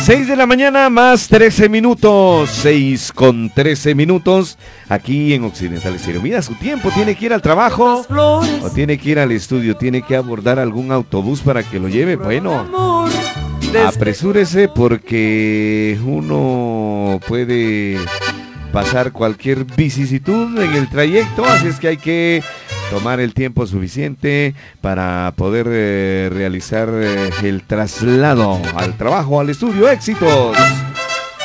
6 de la mañana más 13 minutos, 6 con 13 minutos, aquí en Occidental Estéreo. Mira su tiempo, tiene que ir al trabajo o tiene que ir al estudio, tiene que abordar algún autobús para que lo lleve. Bueno, apresúrese porque uno puede pasar cualquier vicisitud en el trayecto, así es que hay que tomar el tiempo suficiente para poder realizar el traslado al trabajo, al estudio. ¡Éxitos!